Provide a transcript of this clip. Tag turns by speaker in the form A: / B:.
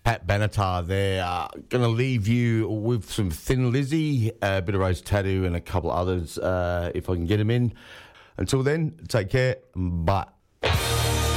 A: Pat Benatar there. Going to leave you with some Thin Lizzy, a bit of Rose Tattoo and a couple others if I can get them in. Until then, take care. Bye.